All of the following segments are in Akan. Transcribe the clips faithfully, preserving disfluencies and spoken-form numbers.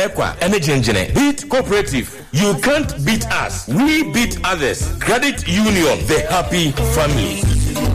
Equa Energy Engine. Beat Cooperative. You can't beat us. We beat others. Credit Union. The happy family.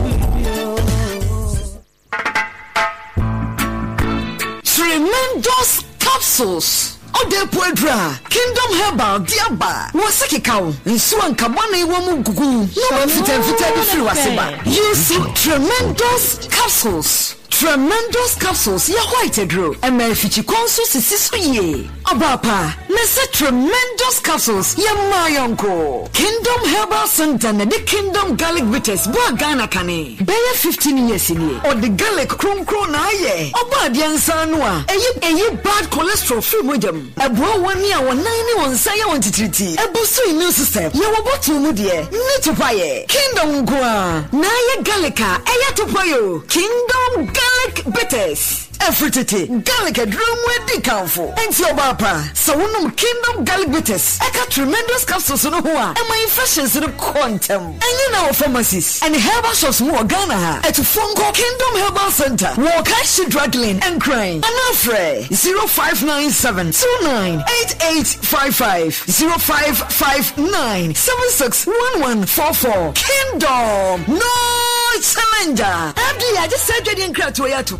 Tremendous capsules. Ode Puedra, Kingdom Herbal, Diaba, Wasaki Cow, and Swan Kabane Womu Gugu, no fit and fit wasiba. Use tremendous capsules. Tremendous capsules, ya white grow, and my fichi consus is ye. Abapa, Nessa tremendous capsules, ya my uncle. Kingdom Herbal Center, and the Kingdom Garlic Bitters, Bagana Kane. Bear fifteen years in ye, or the garlic crum crona ye. Obadian Sanwa, a ye a ye bad cholesterol free medium. A bro one year, one ninety one say I want to treat ye. A boost to immune system, you were bought to Mudie, Nitopaye. Kingdom Gua, Naya Gallica, Ayatopayo, Kingdom Garlic Bitters. Efritete garlic a drum with the council. And your papa. So one Kingdom Garlic Bitters. I got tremendous capsules on who are. And my infections in the quantum. And you know pharmacies. And herbal shops more Ghana. At a phone call Kingdom Herbal Center. Walk Ashi Draglin and Crane. And Afre zero five nine seven two nine eight eight five five zero five five nine seven six one one four four. Kingdom no challenger. Abdi, I just said you didn't cry to a yato.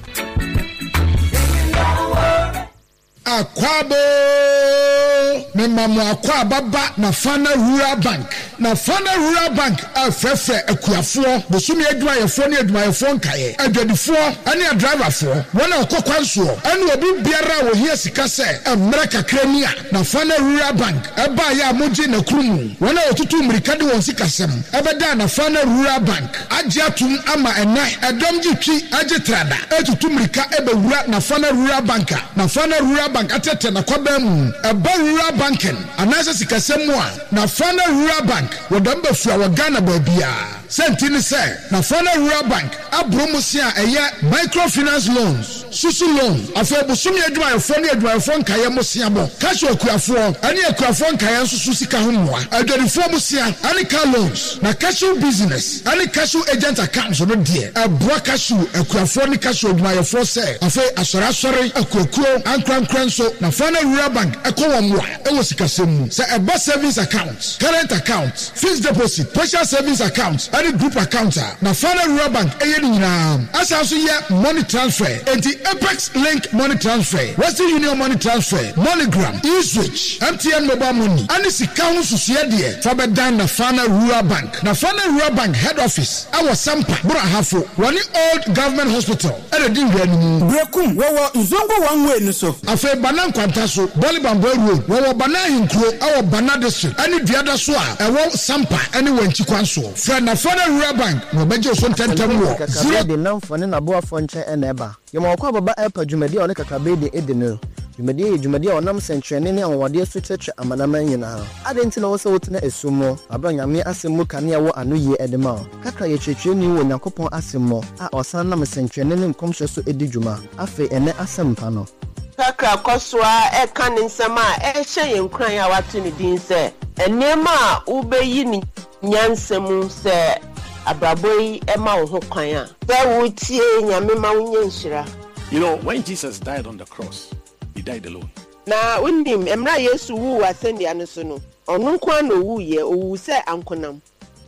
Akwabo memamu akwa baba na Fana Rural Bank na Fana Rural Bank afefe akuafo bosumi adwuma yefo ne adwuma yefo nkaye adwadifo ane adriverfo wona okokwanso ane obi biara wo hia sika se emre kakrania na Fana Rural Bank eba ya moji na krumu wona otutu mrikade won sikasem ebeda na Fana Rural Bank age atum ama enai edomji twi age trada etutu mrika ebewura na Fana Rural Bank na Fana Rural Bank atete na kwabam eba Rural Banking anasa sikasem a na Fana Rural Bank wodamba fu a Ghana babia sentini se na Fana Rural Bank abromusia eye microfinance loans susu loan afebo sumi adwuma yefo ne adwuma yefo nkaye mosia bo cash okuafo ani akuafo nkaye nsusu sika ho moa adwarifo mosia ani car loans na cash business ani cash agent accounts no de abro cash akuafo ni cash adwuma yefo se afi asora asore akuakuo ankrankran so na Fana Rural Bank ekowo moa ewo sika semu se eba savings account current account fixed deposit partial savings account any group account na Fana Rural Bank eye ni nyina asa so ye money transfer enti Apex Link money transfer Western Union money transfer MoneyGram eSwitch M T N mobile money ani sika ho susuye de fa bedan na Fana Rural Bank na Fana Rural Bank head office awo Sampa bura hafo woni old government hospital e de nwa ni brekum wo nzongo one way no so afa banan kwanta so Bolibambo road wo bana hinkro awo Bana district ani duada so a ewo Sampa ani wanchi kwanso fra na Fana Rural Bank no beje so tentem wo zero de namfo ne nabo afo nche eneba yemo kwa baba epa dwumadi one kakabede edeno dwumadi e dwumadi onam sentrene ne anwode so cheche amanama nyina adenti na wo se wotena esumo abanyame asemu kane wo anoye edema kakra ye chechwe ni wo Yakopon asemo a osan nam sentrene ne nkomhwe so edidwuma afi ene asempa no kakra koswa e kan nsema e hye yenkran ya watu ne din se enema ubeyi ni nyansemu se abraboy ema wo ho kwan a be wo tie nyame ma wonye nshira. You know, when Jesus died on the cross, he died alone. Na undim emra Yesu wu asendi anuso no onu kwa no wu ye owu se ankonam.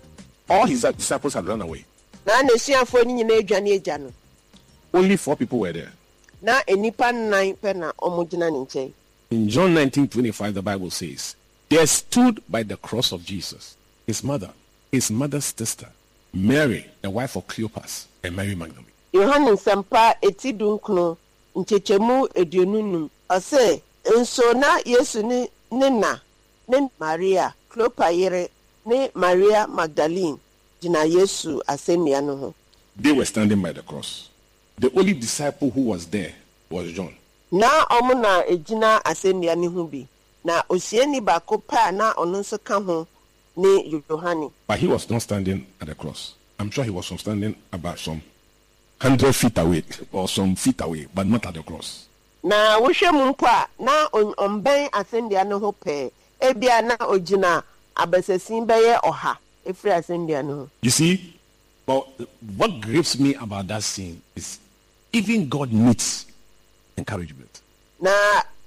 All his disciples had run away. Na na siafo ni nyina adwane agya no. Only four people were there. Na enipa nine pe na omogina ne nche. In John nineteen twenty-five, the Bible says, there stood by the cross of Jesus his mother, his mother's sister, Mary, the wife of Cleopas, and Mary Magdalene. Yohane Sampa etidunkno nchechemu edionunum ase enso na Yesu ni nena ne Maria Cleopa yere ne Maria Magdalene jina Yesu asemia no ho. They were standing by the cross. The only disciple who was there was John. Na omuna ejina asemia ni ho bi na osieni bako pa na ono nso ka ho ni Yohane. But he was not standing at the cross. I'm sure he was standing about some hundred feet away or some feet away, but not at the cross. Na wohwe mu mpa na omben asendia no ho pe ebia na ojina abesesin beye oha efri asendia no. You see, but what grieves me about that scene is even God needs encouragement. Na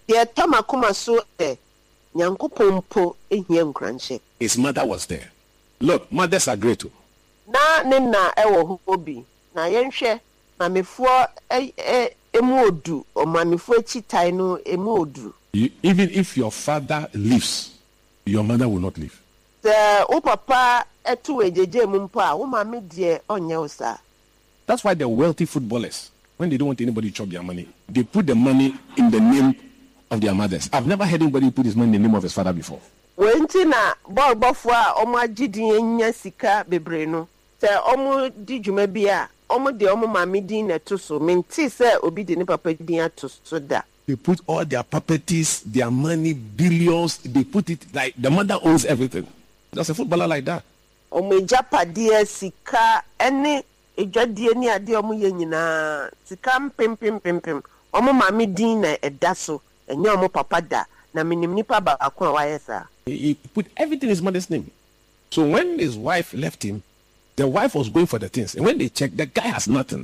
deɛ tɔma kuma so ɛ nyankopɔn mpo ehia nkranhyɛ. His mother was there. Look, mothers are great too. Na ne na ɛwɔ hɔ bi. Na yɛnhwɛ mamefoɔ ɛ emu odu, o mamefoɔ echitai no emu odu. Even if your father lives, your mother will not live. Sɛ wo papa ɛtu ejeje mu mpo a wo mame deɛ ɔnyɛ wo saa. That's why the wealthy footballers, when they don't want anybody to chop their money, they put the money in the name of their mothers. I've never heard anybody put his money in the name of his father before. Wenti na ball bɔfo a ɔmo agidi enya sika bebre no. Sɛ ɔmo di dwuma bi a, ɔmo de ɔmo mame din na to so. Menti sɛ obi de ne papa din ato so da. They put all their properties, their money, billions, they put it like the mother owns everything. There's a footballer like that. Ɔmo ejapadeɛ sika ɛne edwadie ni ade ɔmo yɛ nyinaa sika mpem pem pem pem ɔmo mame din na ɛda so ɛnyɛ ɔmo papa da na minim nipa ba ako a wayɛ saa. He put everything in his mother's name. So when his wife left him, the wife was going for the things, and when they checked, the guy has nothing.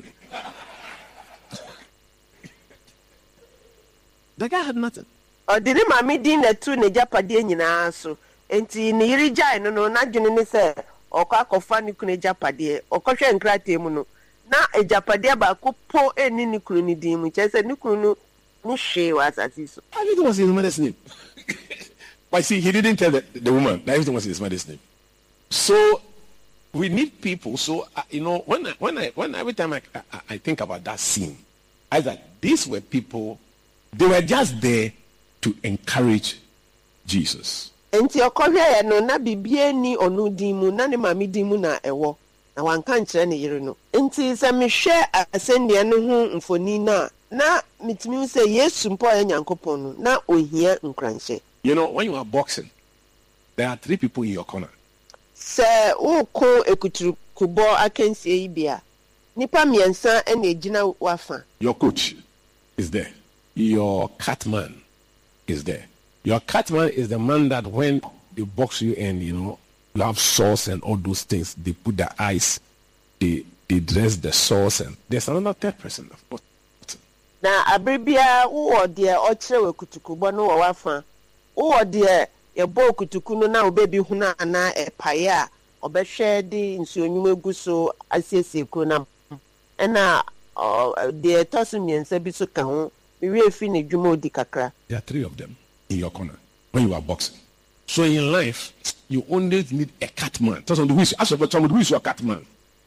The guy had nothing. Ɔde ne mame din na tu ne japadeɛ nyinaa so enti ne yiri gyae no no n'adwene ne sɛ ɔkɔ akɔfa ne kunu japadeɛ ɔkɔhwɛ nkrataa mu no na ejapadeɛ baako po eni ne kunu ne din mu kyerɛ sɛ ne kunu no ne hwee wɔ asase so. Everything was in his mother's name. But see, he didn't tell the, the woman that everything was in his mother's name. So we need people. So uh, you know, when I, when I when every time I, I I think about that scene, I thought these were people. They were just there to encourage Jesus. Enti ɔkɔhwɛ yɛ no na bibie ni ɔno din mu na ne maame din mu na ɛwɔ na wanka nkyerɛ ne yere no. Enti sɛ mehwɛ asɛnnua no ho mfoni na na mitimi sɛ Yesu mpo yɛ Nyankopɔn no na ohia nkranhyɛ. You know, when you are boxing, there are three people in your corner. Sɛ woko ekuturukubɔ akansie yi bia nipa mmiɛnsa ɛna egyina wafa. Your coach is there. Your catman is there. Your catman is the man that when they box you and, you know, you have sauce and all those things, they put the ice, they they dress the sauce, and there's another third person, of course. Na abribia wo de ɔkyerɛ ekutukubɔ no wɔ wafa. Wo de yɛbɔ okutuku no na obebi hu na ana ɛpae a ɔbɛhwɛ de nsuonyum egu so asiesie kuro na ɛna de ɛtɔ so mmiɛnsa bi so ka ho. There are three of them in your corner when you are boxing. So in life, you only need a catman. Ask about somebody who is your catman.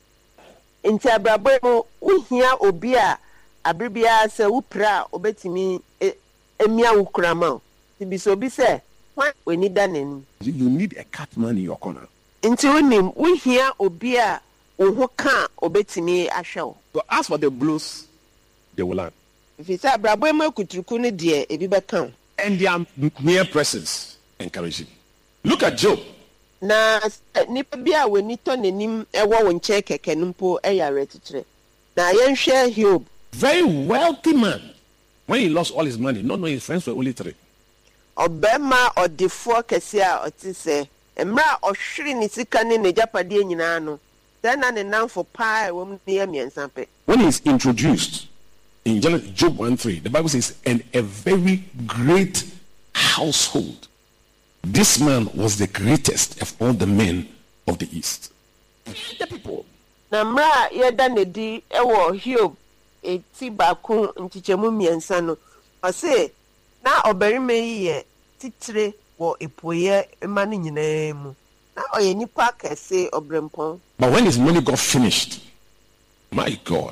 In Tabrabo, we hear Obia, Abribia, say, Upra, Obetimi, Emia Ukrama. To be so be said, what we need done in. You need a catman in your corner. Into him, we hear Obia, Uhoka, Obetimi, Asho. So ask for the blues, they will learn. If it's a brabo kutukuni dear, a biba count. And their mere presence encouraging. Look at Job. Na nipabia we nito nenim ewa wonche keke numpo eya retitre. Na yen share Job. Very wealthy man. When he lost all his money, not knowing his friends were only three. Obema or the four kesia or tise. Emra or shri ni sikani ne japadi nyinano. Then an enough for pie woman near me and sampe. When he's introduced in Job one three, the Bible says, and a very great household. This man was the greatest of all the men of the East. The people. Namra yeda nedi ewo Hiob eti baku nchichemu miensa no. Ose na oberime ye titire wo epoye emani nyina mu. Na oye nipa kese obrempon. But when his money got finished, my God,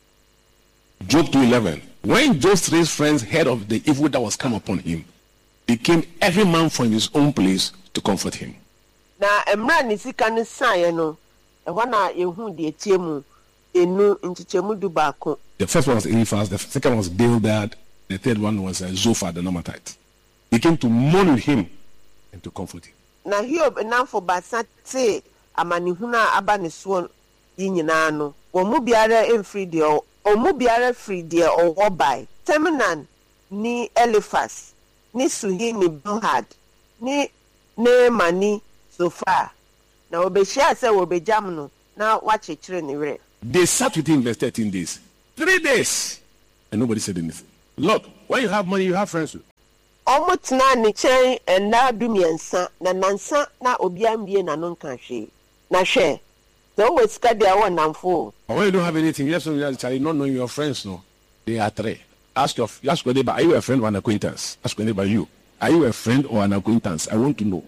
Job two eleven, when Job's three friends heard of the evil that was come upon him, they came every man from his own place to comfort him. Na emra ni sika ne san no, e na yehu de etiemu enu nchichemu du baako. The first one was Eliphaz, the second one was Bildad, the third one was uh, Zophar the Naamathite. They came to mourn with him and to comfort him. Na Hiob enamfo basa te amanihuna aba ne so yi nyina no, wo mu biara emfiri de omu biara free dear or whereby Temanan ni Eliphaz ni Suhi ni Bildad ni ne mani so far. Now obeshia say obejam no now watch a chire. They sat with him verse thirteen days. Three days. And nobody said anything. Look, when you have money, you have friends. Omo tena ne chen ena dumiensa na nansa na obiambie na no nka hwe. Na hwe. So we sika dia won namfo. When you don't have anything, you have to actually not knowing your friends, no. They are three. Ask your ask your neighbor, are you a friend or an acquaintance? Ask your neighbor, you. Are you a friend or an acquaintance? I want to know.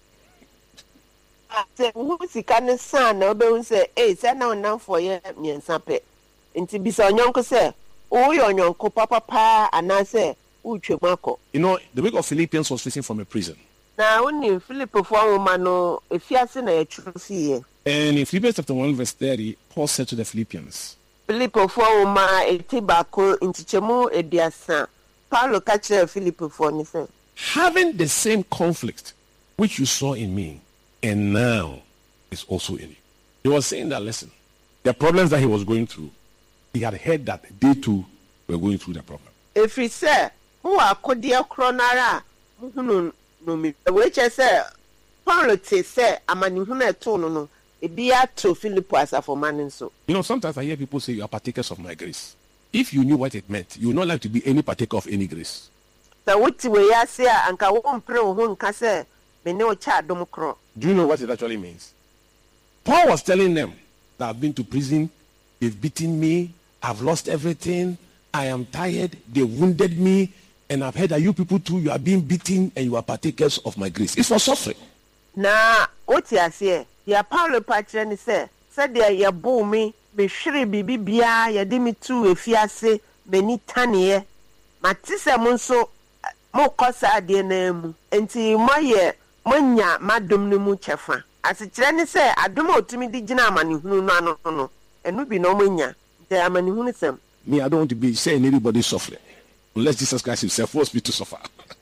Say who sika ne san na obe say, "Eh, say na namfo ye miensa pe." Nti bisa onyonko say, "O yo onyonko papa pa anase utwe mako." You know, the book of Philippians was written from a prison. Na woni Philip fo awoma no efiase na yetru fiye. And in Philippians chapter one verse thirty, Paul said to the Philippians, Philip fo awoma etibako ntichemu ediasa. Paulo ka kire Philip fo ni say, having the same conflict which you saw in me, and now is also in you. He was saying that, listen, the problems that he was going through, he had heard that they too were going through the problem. If he said, who are Kodia Kronara, Muhunu no me, which I said, Paulo te say, Amanihuna tono, a beer to Philip as a for man so. You know, sometimes I hear people say, you are partakers of my grace. If you knew what it meant, you would not like to be any partaker of any grace. So what we are saying, and I won't pray on Cassa, Beneo Chad Domocro. Do you know what it actually means? Paul was telling them that I've been to prison, they've beaten me, I've lost everything, I am tired, they wounded me, and I've heard that you people too, you are being beaten and you are partakers of my grace. It's for suffering. Na what you say, ya Paulo Patren say, said there ya boo me, be shri bibi bia, ya dimi tu efiase, meni tanye, matisa munso, mo kosa de nemu, enti moye, monya madum ni mu chefa. As it ren say, aduma otimi di jina mani hunu no ano no, enu bi no monya, te amani hunu sem. Me, I don't want to be saying anybody suffering. Unless Jesus Christ himself forced me to suffer.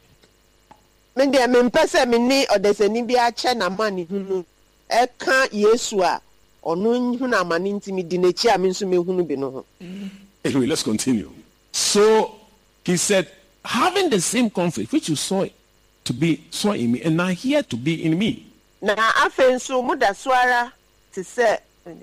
Me de me mpese me ni odesani bi a che na mani hunu. E kan Yesu a onu hunu amani ntimi di na chi a me nso me hunu bi no ho. Anyway, let's continue. So he said, having the same conflict which you saw to be saw in me, and now here to be in me. Na afen nso mu da soara te se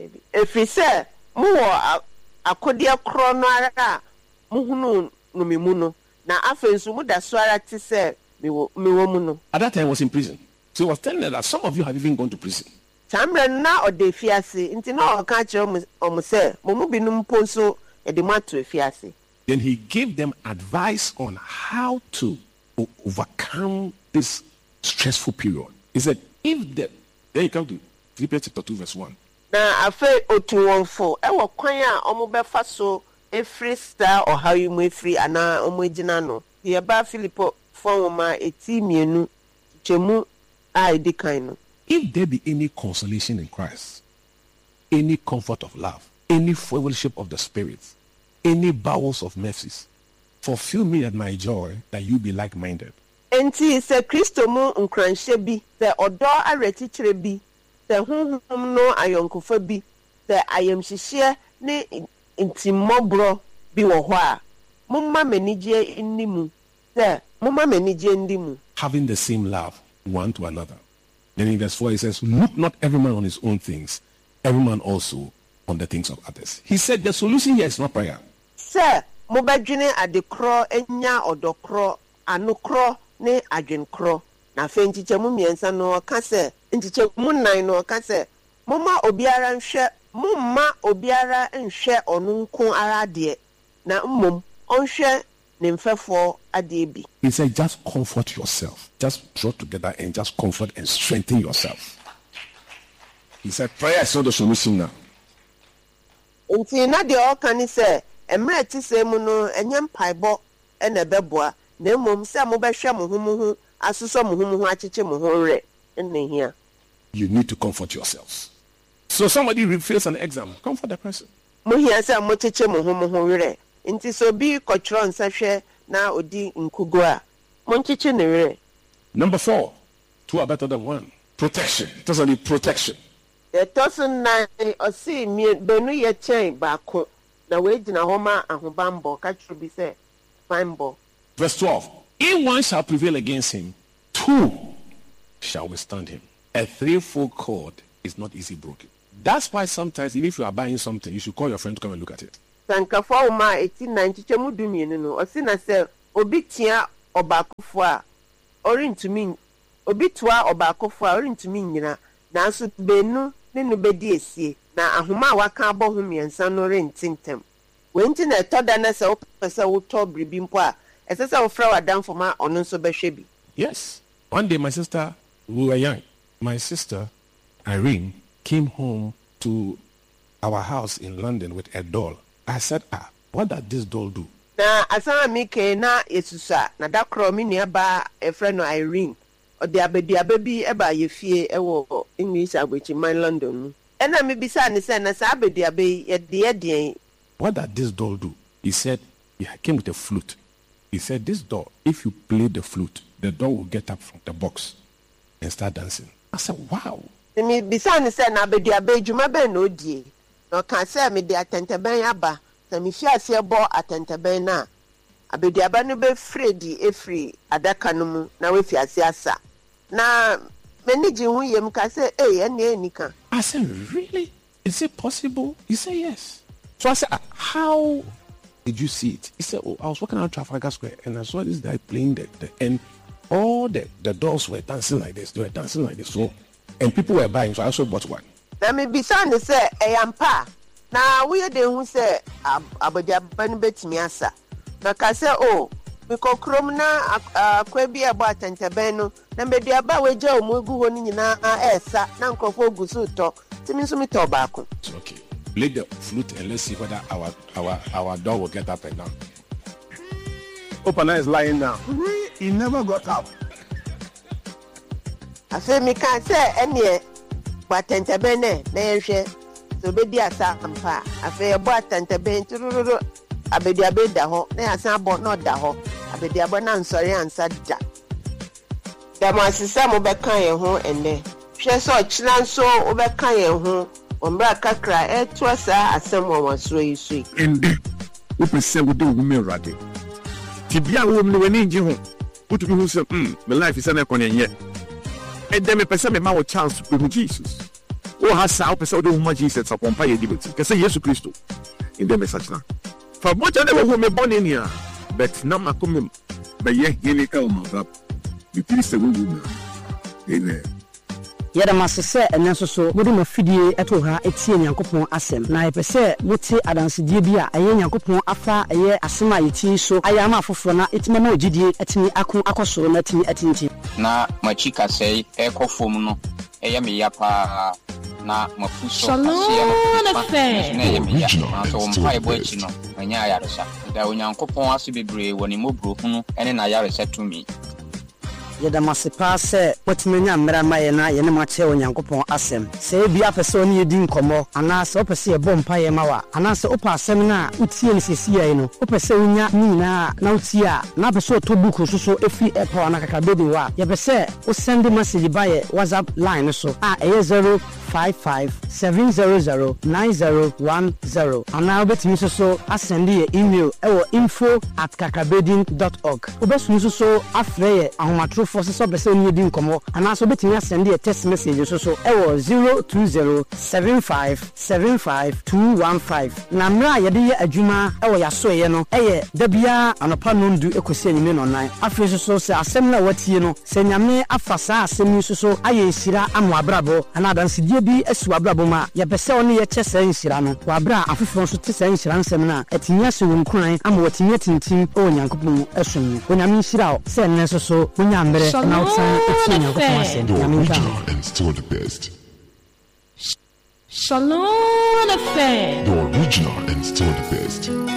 efi se mu wo akodia kro no ara mu hunu no me mu no na afen nso mu da soara te se me wo me wo mu no. At that time I was in prison. So he was telling them that some of you have even gone to prison. Tamre na odefiase nti na o ka kire o se mo mu binum ponso e de mato efiase. Then he gave them advice on how to o- overcome this stressful period. He said, if the, then you come to Philippians chapter two verse one. Na afe otu wonfo e wo kwan a omo befa so efri star or how you mu efri ana omo ejina no. Ye ba Philippo fo ma eti mienu chemu a edikan no. If there be any consolation in Christ, any comfort of love, any fellowship of the Spirit, any bowels of mercies, fulfill me at my joy that you be like-minded. Enti se Kristo mu nkranhye bi, se odo aretikyere bi, se honhom no ayonkofa bi, se ayamhyehye ne ntimobro bi wo ho a, momma manigye ndimu, se momma manigye ndimu. Having the same love one to another. Then in verse four he says, look not every man on his own things, every man also on the things of others. He said the solution here is not prayer. Se mobadwene adekro enya odokro anokro ne adwenkro na fe ntichemu miensa no ka se ntichemu nan no ka se moma obiara nhwe mumma obiara nhwe onunko ara de na mmom onhwe ne mfefo ade bi. He said just comfort yourself, just draw together and just comfort and strengthen yourself. He said prayer is not the solution now. Nti na de o kan se emre ti se mu no enyem paibo e na beboa na mmom se mo behwe mo humuhu asuso mo humuhu acheche mo ho re enne hia. You need to comfort yourselves. So somebody fails an exam, comfort the person. Mo hia se mo cheche mo humuhu re nti so bi kotro nsahwe na odi nkugo a mo cheche ne re. Number four, two are better than one. Protection. It doesn't need protection. The tosun na osi mi benu ye chen baako na we gina ho ma ahobambo ka tru bi se fine ball. Verse twelve. If one shall prevail against him, two shall withstand him. A threefold cord is not easily broken. That's why sometimes, even if you are buying something, you should call your friend to come and look at it. Sankafo ma eighteen ninety chemu du mienu no osi na se obi tia ọbaakofo a orintumi obi toa ọbaakofo a orintumi nyina nanso benu ne no bedi esie na ahoma a waka abɔ ho miensa no rentintem wenti na etoda na se opese wo to bribi mpo a esese wo fra wadamfo ma ono nso behwe bi. Yes, one day my sister, we were young, my sister Irene came home to our house in London with a doll. I said, ah, what does this doll do? Na asama mi ke na esusa na dakro mi nua ba e friend no Irene o de abedi ababi e ba ye fie e wo English agbechi man London. Ena mi bisa ni say na sa abedi abai ye de de. What does this doll do? He said he came with a flute. He said this doll, if you play the flute, the doll will get up from the box and start dancing. I said, wow. Mi bisa ni say na abedi abai juma be no die. No kan say me de atenteben aba. Na mi fi ase bo atenteben na abedi aba no be fredi efri adaka no mu na we fi ase asa. Na many hu yem ka say eh ene enika. I said, really? Is it possible? He said, yes. So I said, how did you see it? He said, oh, I was walking around Trafalgar Square and I saw this guy playing the, the and all the, the dolls were dancing like this. They were dancing like this. So, and people were buying, so I also bought one. Let me be son say, I am pa. Now we are the who say, Abadia Ban bet me asa. Na ka say, oh, because Cromna, a quabi about Tentabeno, number the about we Joe Mugu Nina, Esa, Nanko Gusu talk. Timmy Sumi tobacco. It's okay. Play the flute and let's see whether our our our dog will get up and down. Opana is lying down. He never got up. I say me can't say any but tentabene, na so be dia sa ampa. I say about tentaben to abedi abeda ho, na asa about not da ho. Abedi abana nsori ansa da. Da ma sisa mo be kan ye ho ene. Hwe so chira so wo be kan ye ho. Ombra kakra etwa sa asem won so yi so. Ende wo pese wo de wo me rade. Tibia wo me wani nji ho. Wotu bi hu se mm my life is an ekonye. Ende me pese me ma wo chance to be Jesus. O ha sa wo pese wo de wo Jesus upon pa ye dibeti. Kese Jesus Christo. Ende message na. For much ande wo me born in here. But na makomem. Be ye ye ni ka o ma rap. You tiri se wo wo. Amen. Yada masese enen so so wodi mafidie eto ha etie Nyankopon asem na yepese wote adansedie bi a aye Nyankopon afa aye asema yeti so ayama afoforo na etime ma ogidie etimi ako akosoro na etimi etinti na machika sei ekofom no eye me ya pa na mafuso asia no fe na eye me ya na so mpa ebo echi no anya ayaresa da Onyankopon aso bebre woni mobro hunu ene na ayaresa tumi yada masepa se watimenya mmera maye na ye ne mache Onyankopon asem se bia pese oni edi nkomo ana se opese ye bompa ye mawa ana se opa asem na utie ne sesi ye no opese unya nyina na utie a na pese otobuku so so efi epa na kakabedi wa ye pese o send message by WhatsApp line so a e zero five five seven zero zero nine zero one zero ana obetimi so so asend ye email ewo info at kakabedin dot org obesu so so afre ye ahomatro for so be say ni di nkomo ana so betimi send a text message so so ewo zero two zero seven five seven five two one five na mra ye de ye adwuma ewo yaso ye no eye da bia anopa nondu ekosi anyime no nan afre so so se asem na watie no se nyame afasa asem so so aye sira amo abrabo ana dansidie bi esu abrabo ma ye pese oni ye chese nsira no wa bra afofo so tese nsira nsem na etinya so wonkuran amo watinya tintim o Nyankopon esum onyame nsira o se nne so so onya mbere na outside etinya Nyankopon asem nyame ka and still the best. Shalom F M. The original and still the best.